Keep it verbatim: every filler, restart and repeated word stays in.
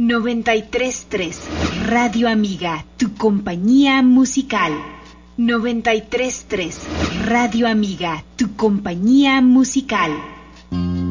noventa y tres punto tres Radio Amiga, tu compañía musical. noventa y tres punto tres Radio Amiga, tu compañía musical.